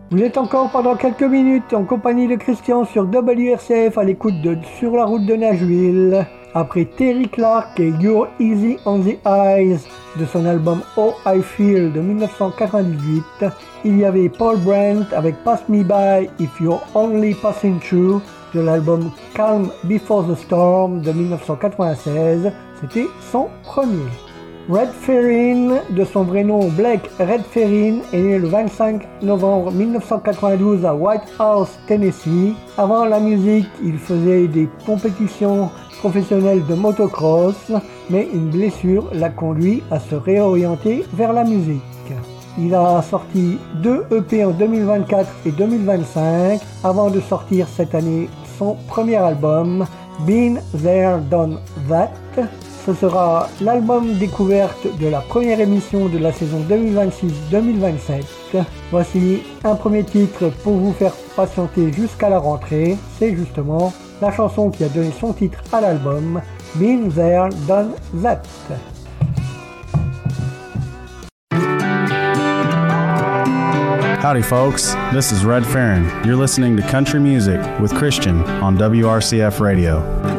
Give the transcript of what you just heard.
Vous êtes encore pendant quelques minutes en compagnie de Christian sur WRCF à l'écoute de Sur la route de Nashville. Après Terry Clark et You're Easy on the Eyes de son album Oh I Feel de 1998, il y avait Paul Brandt avec Pass Me By If You're Only Passing Through de l'album Calm Before the Storm de 1996. C'était son premier. Red Ferrin, de son vrai nom Blake Red Ferrin, est né le 25 novembre 1992 à White House, Tennessee. Avant la musique, il faisait des compétitions professionnelles de motocross, mais une blessure l'a conduit à se réorienter vers la musique. Il a sorti 2 EP en 2024 et 2025 avant de sortir cette année son premier album, Been There Done That. Ce sera l'album découverte de la première émission de la saison 2026-2027. Voici un premier titre pour vous faire patienter jusqu'à la rentrée. C'est justement la chanson qui a donné son titre à l'album, Been There Done That. Howdy folks, this is Red Ferrin. You're listening to Country Music with Christian on WRCF Radio.